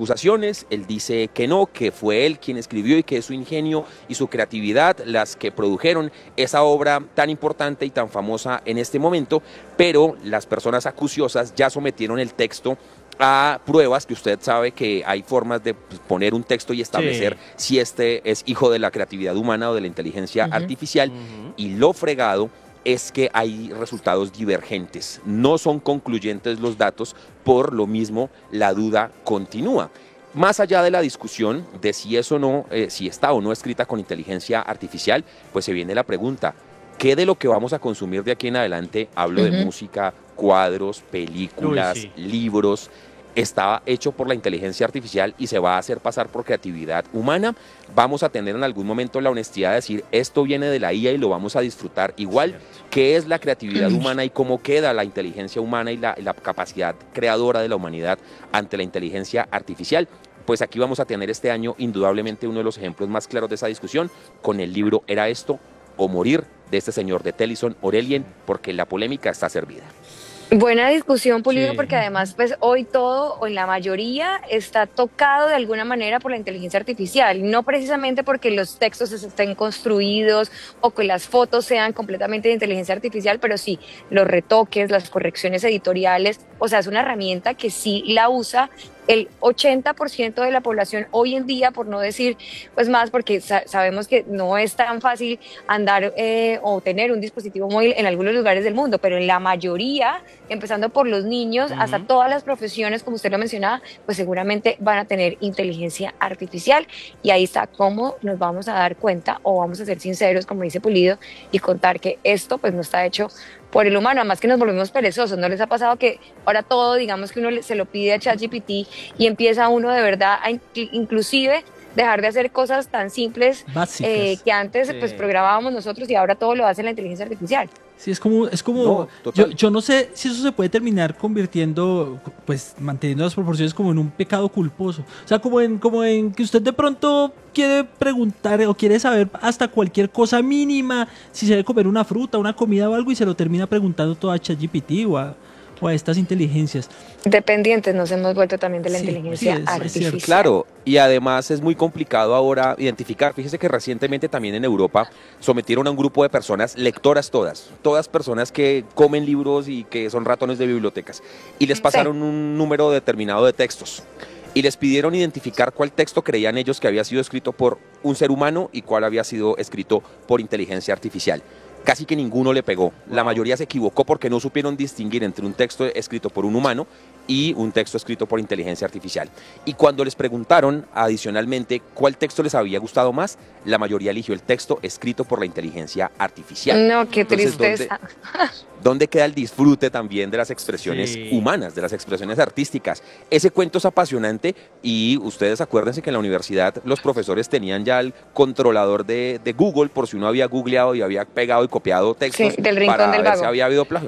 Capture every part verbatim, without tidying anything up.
acusaciones, él dice que no, que fue él quien escribió y que es su ingenio y su creatividad las que produjeron esa obra tan importante y tan famosa en este momento, pero las personas acuciosas ya sometieron el texto a pruebas, que usted sabe que hay formas de poner un texto y establecer sí. si este es hijo de la creatividad humana o de la inteligencia uh-huh. artificial, uh-huh. y lo fregado es que hay resultados divergentes, no son concluyentes los datos, por lo mismo la duda continúa. Más allá de la discusión de si eso no, eh, si está o no escrita con inteligencia artificial, pues se viene la pregunta, ¿qué de lo que vamos a consumir de aquí en adelante, hablo uh-huh. de música, cuadros, películas, Uy, sí. libros, está hecho por la inteligencia artificial y se va a hacer pasar por creatividad humana? Vamos a tener en algún momento la honestidad de decir, esto viene de la I A y lo vamos a disfrutar igual. Cierto. ¿Qué es la creatividad humana y cómo queda la inteligencia humana y la, la capacidad creadora de la humanidad ante la inteligencia artificial? Pues aquí vamos a tener este año indudablemente uno de los ejemplos más claros de esa discusión con el libro ¿Era esto o morir?, de este señor de Tennyson Orelien, porque la polémica está servida. Buena discusión, Pulido, sí. porque además pues hoy todo, o en la mayoría, está tocado de alguna manera por la inteligencia artificial, no precisamente porque los textos estén construidos o que las fotos sean completamente de inteligencia artificial, pero sí, los retoques, las correcciones editoriales, o sea, es una herramienta que sí la usa el ochenta por ciento de la población hoy en día, por no decir pues más, porque sa sabemos que no es tan fácil andar eh, o tener un dispositivo móvil en algunos lugares del mundo, pero en la mayoría, empezando por los niños, uh-huh. hasta todas las profesiones, como usted lo mencionaba, pues seguramente van a tener inteligencia artificial, y ahí está cómo nos vamos a dar cuenta, o vamos a ser sinceros, como dice Pulido, y contar que esto pues no está hecho por el humano, además que nos volvemos perezosos. ¿No les ha pasado que ahora todo, digamos que uno se lo pide a ChatGPT y empieza uno de verdad a inclusive dejar de hacer cosas tan simples eh, que antes sí. pues programábamos nosotros, y ahora todo lo hace la inteligencia artificial? Sí, es como, es como no, yo, yo no sé si eso se puede terminar convirtiendo, pues manteniendo las proporciones, como en un pecado culposo. O sea, como en, como en que usted de pronto quiere preguntar o quiere saber hasta cualquier cosa mínima, si se debe comer una fruta, una comida o algo, y se lo termina preguntando todo a ChatGPT o a, o a estas inteligencias. Dependientes nos hemos vuelto también de la sí, inteligencia sí, es, artificial. Es claro, y además es muy complicado ahora identificar. Fíjese que recientemente también en Europa sometieron a un grupo de personas, lectoras todas, todas personas que comen libros y que son ratones de bibliotecas, y les pasaron sí. un número determinado de textos. Y les pidieron identificar cuál texto creían ellos que había sido escrito por un ser humano y cuál había sido escrito por inteligencia artificial. Casi que ninguno le pegó. La mayoría se equivocó porque no supieron distinguir entre un texto escrito por un humano y un texto escrito por inteligencia artificial. Y cuando les preguntaron adicionalmente cuál texto les había gustado más, la mayoría eligió el texto escrito por la inteligencia artificial. No, qué Entonces, tristeza. ¿dónde, ¿dónde queda el disfrute también de las expresiones sí. humanas, de las expresiones artísticas? Ese cuento es apasionante, y ustedes acuérdense que en la universidad los profesores tenían ya el controlador de, de Google, por si uno había googleado y había pegado y copiado textos sí, del rincón para del ver vago. si había habido plagio.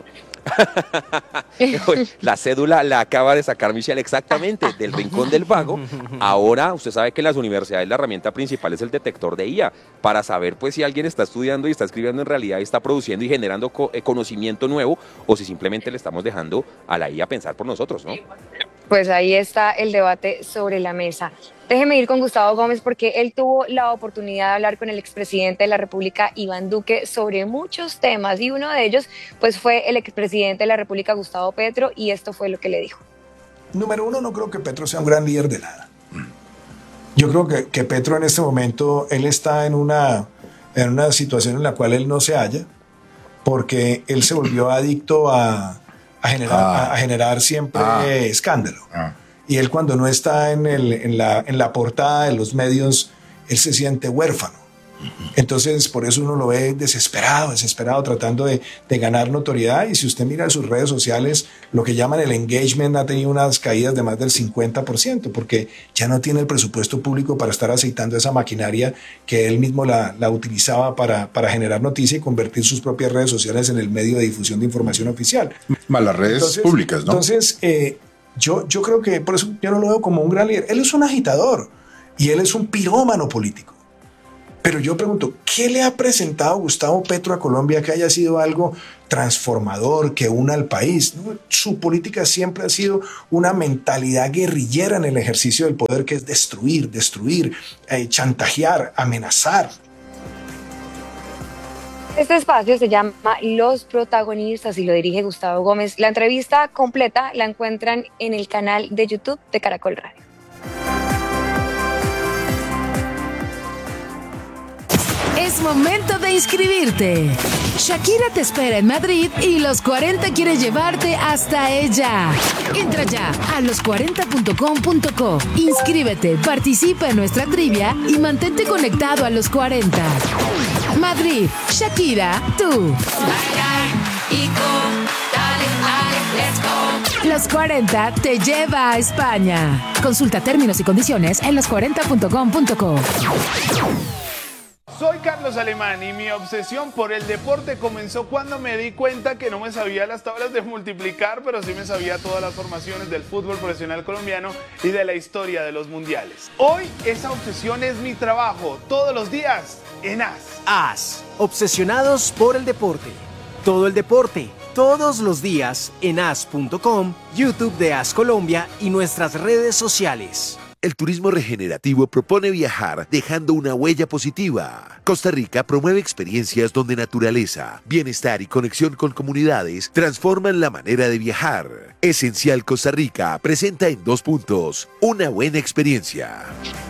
La cédula la acaba de sacar Michelle, exactamente, del rincón del vago. Ahora usted sabe que en las universidades la herramienta principal es el detector de I A, para saber pues si alguien está estudiando y está escribiendo en realidad y está produciendo y generando co eh, conocimiento nuevo, o si simplemente le estamos dejando a la I A pensar por nosotros, ¿no? Pues ahí está el debate sobre la mesa. Déjeme ir con Gustavo Gómez, porque él tuvo la oportunidad de hablar con el expresidente de la República, Iván Duque, sobre muchos temas, y uno de ellos pues fue el expresidente de la República, Gustavo Petro, y esto fue lo que le dijo. Número uno, no creo que Petro sea un gran líder de nada. Yo creo que, que Petro en este momento, él está en una, en una situación en la cual él no se halla, porque él se volvió adicto a, a, generar, ah. a, a generar siempre ah. escándalo. Ah. Y él, cuando no está en, el, en, la, en la portada de los medios, él se siente huérfano. Entonces, por eso uno lo ve desesperado, desesperado, tratando de, de ganar notoriedad. Y si usted mira sus redes sociales, lo que llaman el engagement ha tenido unas caídas de más del cincuenta por ciento, porque ya no tiene el presupuesto público para estar aceitando esa maquinaria que él mismo la, la utilizaba para, para generar noticia y convertir sus propias redes sociales en el medio de difusión de información oficial. Más las redes entonces, públicas, ¿no? Entonces, eh, yo, yo creo que por eso yo no lo veo como un gran líder. Él es un agitador y él es un pirómano político. Pero yo pregunto, ¿qué le ha presentado Gustavo Petro a Colombia que haya sido algo transformador, que una al país? ¿No? Su política siempre ha sido una mentalidad guerrillera en el ejercicio del poder, que es destruir, destruir, eh, chantajear, amenazar. Este espacio se llama Los Protagonistas y lo dirige Gustavo Gómez. La entrevista completa la encuentran en el canal de YouTube de Caracol Radio. Es momento de inscribirte. Shakira te espera en Madrid y Los cuarenta quiere llevarte hasta ella. Entra ya a los cuarenta punto com punto co. Inscríbete, participa en nuestra trivia y mantente conectado a Los cuarenta. Madrid, Shakira, tú. Los cuarenta te lleva a España. Consulta términos y condiciones en los cuarenta punto com punto co. Soy Carlos Alemán y mi obsesión por el deporte comenzó cuando me di cuenta que no me sabía las tablas de multiplicar, pero sí me sabía todas las formaciones del fútbol profesional colombiano y de la historia de los mundiales. Hoy esa obsesión es mi trabajo, todos los días en A S. A S, obsesionados por el deporte. Todo el deporte, todos los días en A S punto com, YouTube de A S Colombia y nuestras redes sociales. El turismo regenerativo propone viajar dejando una huella positiva. Costa Rica promueve experiencias donde naturaleza, bienestar y conexión con comunidades transforman la manera de viajar. Esencial Costa Rica presenta en dos puntos una buena experiencia.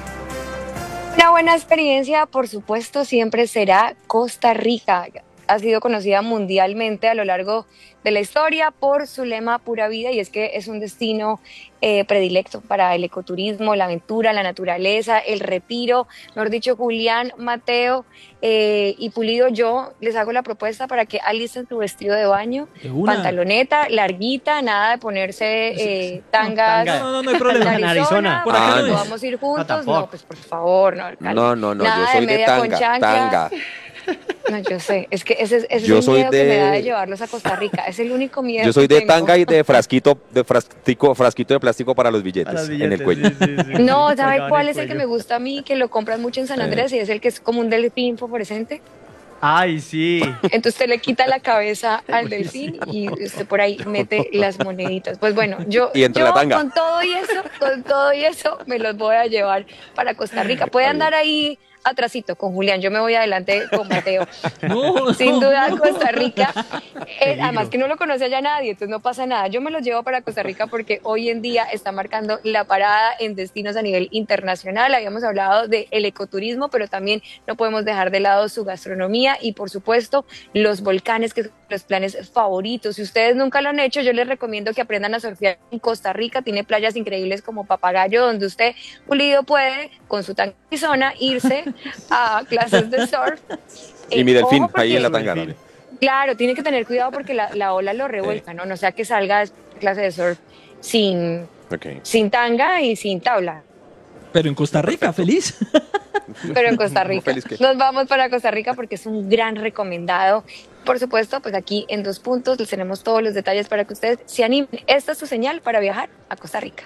Una buena experiencia, por supuesto, siempre será Costa Rica. Ha sido conocida mundialmente a lo largo de la historia por su lema Pura Vida, y es que es un destino eh, predilecto para el ecoturismo, la aventura, la naturaleza, el retiro. Mejor dicho, Julián, Mateo eh, y Pulido, yo les hago la propuesta para que alisten su vestido de baño, pantaloneta, larguita, nada de ponerse eh, tangas. No, no, no, no hay problema. En Arizona, por ah, no. no. Vamos a ir juntos. No, no, pues por favor, no. Alcalde. No, no, no, nada yo soy de, de tanga, tanga. No, yo sé, es que ese, ese es yo el soy miedo de... que me da de llevarlos a Costa Rica, es el único miedo. Yo soy que de tengo. tanga y de frasquito, de frasquito, frasquito de plástico para los billetes, para los billetes en el cuello. Sí, sí, sí, no, ¿sabe cuál es el que me gusta a mí? Que lo compran mucho en San Andrés y es el que es como un delfín fosforescente. Ay, sí. Entonces usted le quita la cabeza al delfín y usted por ahí mete las moneditas. Pues bueno, yo, y entre yo la tanga. con todo y eso, con todo y eso, me los voy a llevar para Costa Rica. Puede andar ahí atrasito con Julián, yo me voy adelante con Mateo. No, Sin duda Costa Rica, eh, además que no lo conoce ya nadie, entonces no pasa nada. Yo me los llevo para Costa Rica porque hoy en día está marcando la parada en destinos a nivel internacional. Habíamos hablado del ecoturismo, pero también no podemos dejar de lado su gastronomía y por supuesto los volcanes, que son los planes favoritos. Si ustedes nunca lo han hecho, yo les recomiendo que aprendan a surfear en Costa Rica. Tiene playas increíbles como Papagayo, donde usted, Pulido, puede con su tanquizona irse a clases de surf. Y eh, mi delfín, porque, ahí en la tanga. Claro, tiene que tener cuidado porque la, la ola lo revuelca, ¿no? No sea que salga de clase de surf sin, okay. sin tanga y sin tabla. Pero en Costa Rica, feliz. Pero en Costa Rica. Nos vamos para Costa Rica porque es un gran recomendado. Por supuesto, pues aquí en Dos Puntos les tenemos todos los detalles para que ustedes se animen. Esta es su señal para viajar a Costa Rica.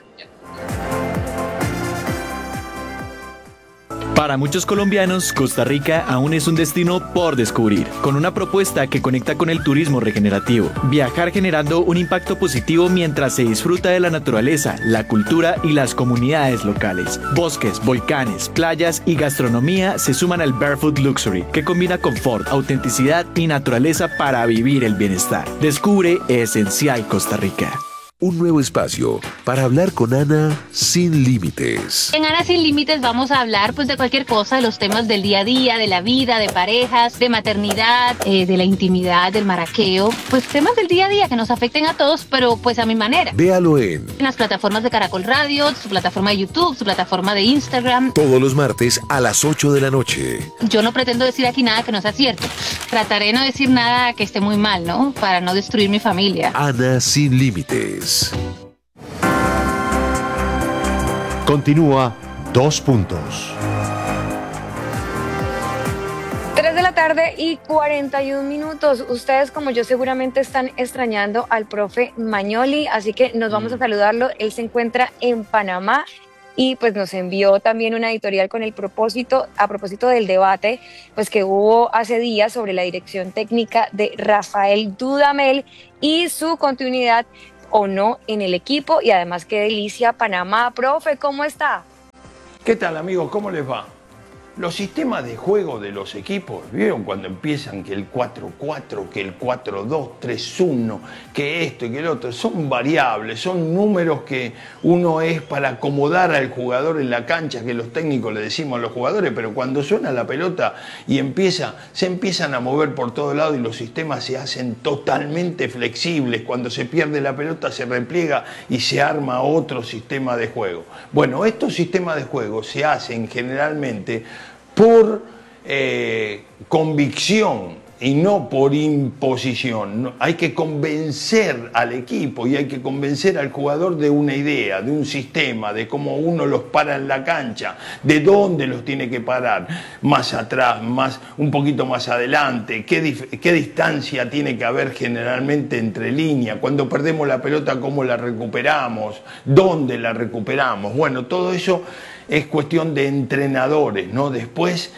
Para muchos colombianos, Costa Rica aún es un destino por descubrir, con una propuesta que conecta con el turismo regenerativo. Viajar generando un impacto positivo mientras se disfruta de la naturaleza, la cultura y las comunidades locales. Bosques, volcanes, playas y gastronomía se suman al Barefoot Luxury, que combina confort, autenticidad y naturaleza para vivir el bienestar. Descubre Esencial Costa Rica. Un nuevo espacio para hablar con Ana sin límites. En Ana sin límites vamos a hablar pues de cualquier cosa, de los temas del día a día, de la vida, de parejas, de maternidad, eh, de la intimidad, del maraqueo, pues temas del día a día que nos afecten a todos, pero pues a mi manera. Véalo en, en las plataformas de Caracol Radio, su plataforma de YouTube, su plataforma de Instagram. Todos los martes a las ocho de la noche. Yo no pretendo decir aquí nada que no sea cierto. Trataré de no decir nada que esté muy mal, ¿no? Para no destruir mi familia. Ana sin límites. Continúa Dos Puntos. tres de la tarde y cuarenta y un minutos. Ustedes, como yo, seguramente están extrañando al profe Magnoli, así que nos vamos a saludarlo. Él se encuentra en Panamá y pues nos envió también una editorial con el propósito, a propósito del debate pues que hubo hace días sobre la dirección técnica de Rafael Dudamel y su continuidad o no en el equipo. Y además, qué delicia Panamá. Profe, ¿cómo está? ¿Qué tal, amigos? ¿Cómo les va? Los sistemas de juego de los equipos, ¿vieron cuando empiezan que el cuatro cuatro, que el cuatro dos tres uno, que esto y que el otro? Son variables, son números que uno es para acomodar al jugador en la cancha, que los técnicos le decimos a los jugadores, pero cuando suena la pelota y empieza, se empiezan a mover por todo lado y los sistemas se hacen totalmente flexibles. Cuando se pierde la pelota se repliega y se arma otro sistema de juego. Bueno, estos sistemas de juego se hacen generalmente por eh, convicción y no por imposición. No, hay que convencer al equipo y hay que convencer al jugador de una idea, de un sistema, de cómo uno los para en la cancha, de dónde los tiene que parar, más atrás, más, un poquito más adelante, qué, qué distancia tiene que haber generalmente entre líneas, cuando perdemos la pelota, cómo la recuperamos, dónde la recuperamos. Bueno, todo eso es cuestión de entrenadores, ¿no? Después,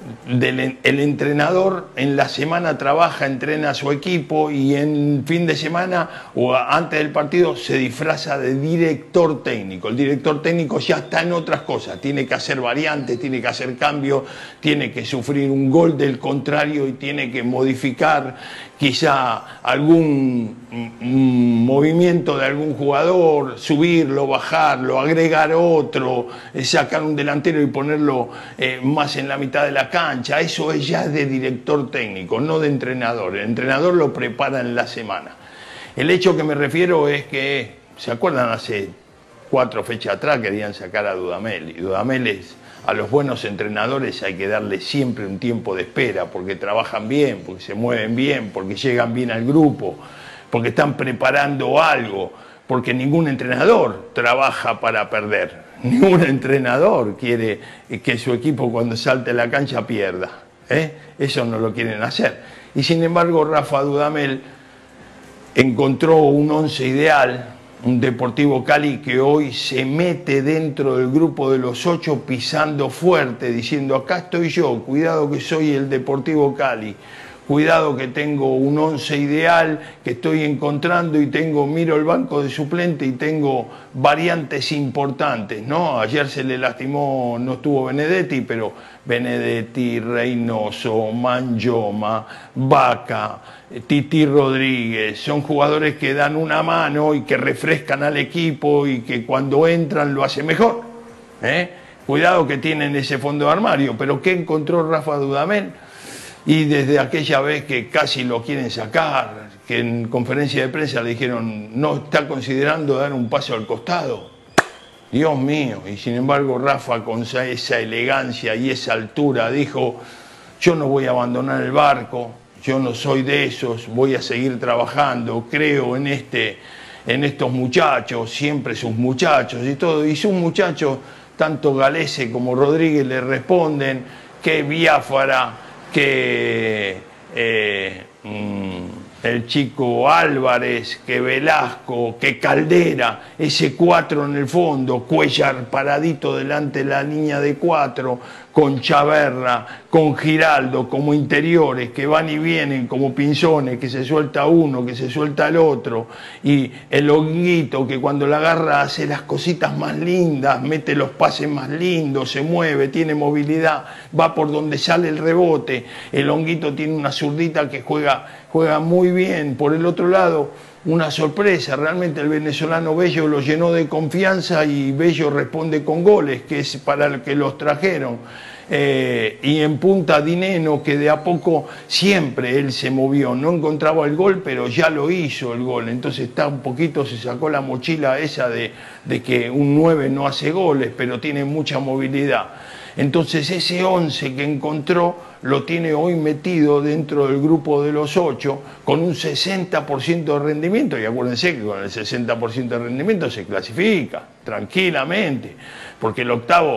del, el entrenador en la semana trabaja, entrena a su equipo y en fin de semana o antes del partido se disfraza de director técnico. El director técnico ya está en otras cosas, tiene que hacer variantes, tiene que hacer cambios, tiene que sufrir un gol del contrario y tiene que modificar quizá algún movimiento de algún jugador, subirlo, bajarlo, agregar otro, sacar un delantero y ponerlo eh, más en la mitad de la cancha. Eso es ya de director técnico, no de entrenador. El entrenador lo prepara en la semana. El hecho que me refiero es que, ¿se acuerdan? Hace cuatro fechas atrás querían sacar a Dudamel, y Dudamel es... A los buenos entrenadores hay que darle siempre un tiempo de espera, porque trabajan bien, porque se mueven bien, porque llegan bien al grupo, porque están preparando algo, porque ningún entrenador trabaja para perder. Ningún entrenador quiere que su equipo cuando salte a la cancha pierda, ¿eh? Eso no lo quieren hacer. Y sin embargo, Rafa Dudamel encontró un once ideal, un Deportivo Cali que hoy se mete dentro del grupo de los ocho pisando fuerte, diciendo acá estoy yo, cuidado que soy el Deportivo Cali, cuidado que tengo un once ideal que estoy encontrando y tengo, miro el banco de suplente y tengo variantes importantes, ¿no? Ayer se le lastimó, no estuvo Benedetti, pero Benedetti, Reynoso, Manjoma, Vaca, Titi Rodríguez, son jugadores que dan una mano y que refrescan al equipo y que cuando entran lo hacen mejor, ¿eh? Cuidado que tienen ese fondo de armario, pero ¿qué encontró Rafa Dudamel? Y desde aquella vez que casi lo quieren sacar, que en conferencia de prensa le dijeron no está considerando dar un paso al costado. Dios mío, y sin embargo Rafa con esa elegancia y esa altura dijo yo no voy a abandonar el barco, yo no soy de esos, voy a seguir trabajando, creo en, este, en estos muchachos, siempre sus muchachos y todo. Y sus muchachos, tanto Galese como Rodríguez, le responden que Biafara, que eh, mmm, el chico Álvarez, que Velasco, que Caldera, ese cuatro en el fondo, Cuellar paradito delante de la línea de cuatro, con Chaverra, con Giraldo como interiores, que van y vienen como pinzones, que se suelta uno, que se suelta el otro, y el Honguito que cuando la agarra hace las cositas más lindas, mete los pases más lindos, se mueve, tiene movilidad, va por donde sale el rebote. El Honguito tiene una zurdita que juega, juega muy bien. Por el otro lado, una sorpresa, realmente el venezolano Bello lo llenó de confianza y Bello responde con goles, que es para el que los trajeron. Eh, y en punta Dineno, que de a poco siempre él se movió, no encontraba el gol, pero ya lo hizo el gol, entonces está un poquito, se sacó la mochila esa de, de que un nueve no hace goles, pero tiene mucha movilidad. Entonces ese once que encontró lo tiene hoy metido dentro del grupo de los ocho con un sesenta por ciento de rendimiento, y acuérdense que con el sesenta por ciento de rendimiento se clasifica tranquilamente, porque el octavo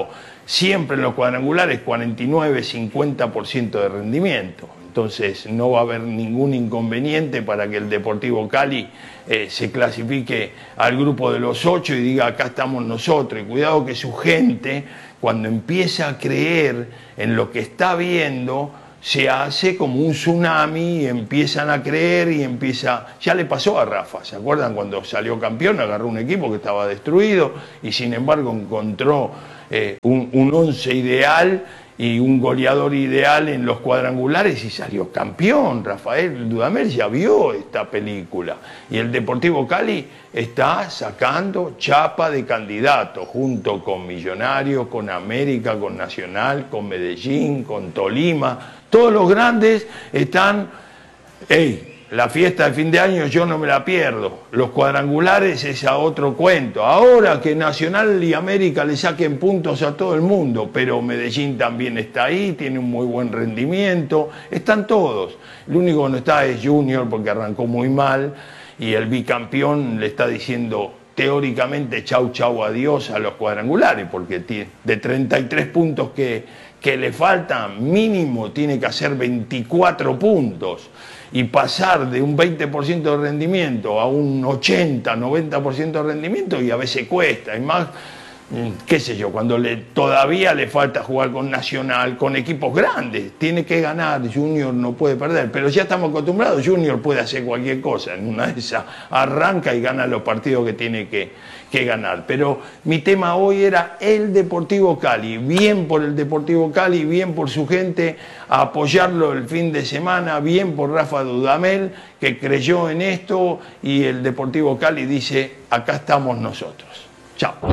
siempre en los cuadrangulares cuarenta y nueve, cincuenta por ciento de rendimiento. Entonces no va a haber ningún inconveniente para que el Deportivo Cali eh, se clasifique al grupo de los ocho y diga acá estamos nosotros. Y cuidado que su gente, cuando empieza a creer en lo que está viendo, se hace como un tsunami y empiezan a creer y empieza... Ya le pasó a Rafa, ¿se acuerdan? Cuando salió campeón agarró un equipo que estaba destruido y sin embargo encontró eh, un, un once ideal y un goleador ideal en los cuadrangulares y salió campeón. Rafael Dudamel ya vio esta película y el Deportivo Cali está sacando chapa de candidato junto con Millonarios, con América, con Nacional, con Medellín, con Tolima. Todos los grandes están... ¡Ey! La fiesta de fin de año yo no me la pierdo. Los cuadrangulares es a otro cuento. Ahora que Nacional y América le saquen puntos a todo el mundo, pero Medellín también está ahí, tiene un muy buen rendimiento. Están todos. El único que no está es Junior porque arrancó muy mal y el bicampeón le está diciendo teóricamente chau chau adiós a los cuadrangulares porque de treinta y tres puntos que, que le faltan, mínimo tiene que hacer veinticuatro puntos. Y pasar de un veinte por ciento de rendimiento a un ochenta, noventa por ciento de rendimiento y a veces cuesta. Y más, qué sé yo, cuando le, todavía le falta jugar con Nacional, con equipos grandes. Tiene que ganar, Junior no puede perder. Pero ya estamos acostumbrados, Junior puede hacer cualquier cosa. En una de esas arranca y gana los partidos que tiene que, que ganar. Pero mi tema hoy era el Deportivo Cali. Bien por el Deportivo Cali, bien por su gente, a apoyarlo el fin de semana, bien por Rafa Dudamel, que creyó en esto y el Deportivo Cali dice, acá estamos nosotros. Chao.